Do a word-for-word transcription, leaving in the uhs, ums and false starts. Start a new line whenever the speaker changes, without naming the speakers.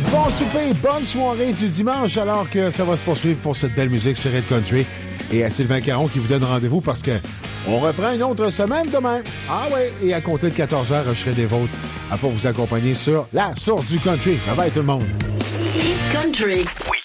Bon souper, bonne soirée du dimanche, alors que ça va se poursuivre pour cette belle musique sur Red Country. Et à Sylvain Caron qui vous donne rendez-vous parce que on reprend une autre semaine demain. Ah oui, et à compter de quatorze heures, je serai des vôtres pour vous accompagner sur la source du country. Bye bye tout le monde.
Country.